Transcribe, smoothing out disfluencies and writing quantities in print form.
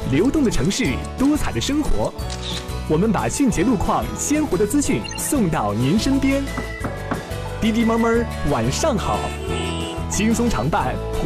流动的城市，多彩的生活，我们把迅捷路况、鲜活的资讯送到您身边。滴滴猫猫，晚上好，轻松常伴。